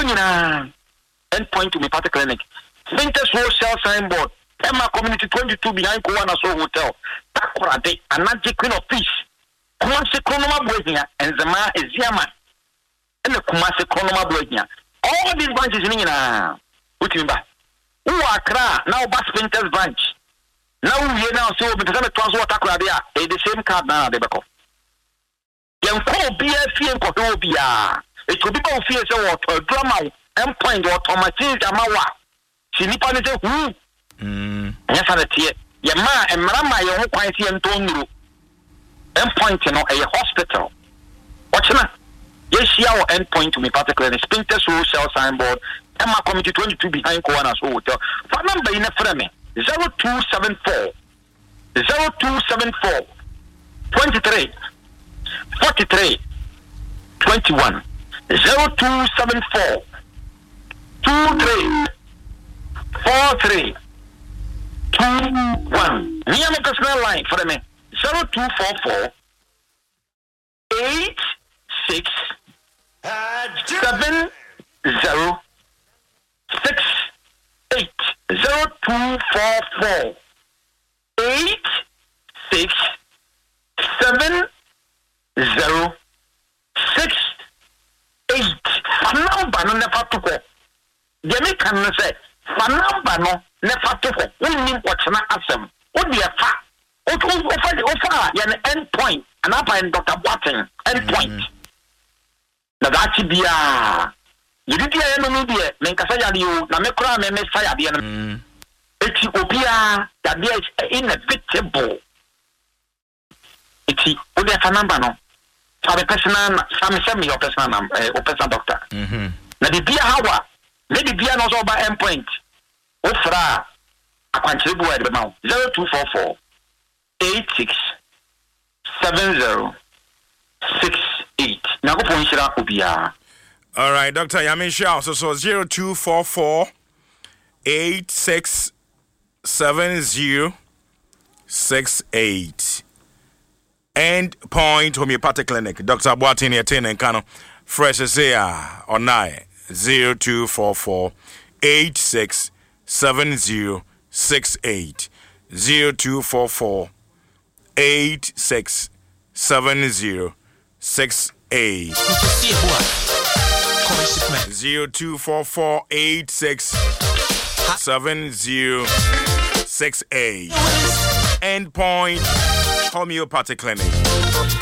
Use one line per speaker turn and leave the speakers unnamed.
Nina endpoint to me party clinic. Sphincter Road Shell signboard. Emma Community 22 behind Kowana So Hotel. Takorade, Anaji Queen of Fish. Kumasi Kronoma Boynia and Zama is Yama. And the Kumasi Kronoma Boynia. All these branches in Nina. Utimba. Who are Kra now Bass Sphincter's branch. Now we now so because I'm a transfer Takorade, the same card now, the Bako. Young Ko BFC and Kotobia. It could be both fears or drama endpoint or Thomasin Jamawa. Sinipa who? Yes, I tell you, ma and Marama, your own quality and Tonu. Endpoint, you know, a hospital. What's that? Yes, your endpoint to me, particularly Sphincter Road Shell signboard, Emma Committee 22 behind Koana's Hotel. Phone number in a frame 0274 0274 23 43 21 0274 23 43 21. Me and my personal line for me 0244 86 70 68 0244 86 70 68. Number no never to go. Yemi can say number no never to go. We need what's not awesome. What be a fact? Offer yan endpoint. And up in Dr. Watson endpoint. Na that be a you did the media, Menkasaya, you, Namekra, and Messiah, the Ethiopia, that there is inevitable. It's a number, no. For the personal, some semi or personal doctor. Now the beer hour, maybe beer knows over endpoint. Ofra, a contribute at the mouth 0244 86 70 68. Now go point Ubia.
All right, Dr. Yamin Shao. So 0244 86 70 68. Endpoint Homeopathic Clinic. Dr. Boateng Yatin and Kano. Fresh say on 0244 86 70 68. 0244 86 70 68. 0244 86 70 68. Endpoint Homeopathic Clinic.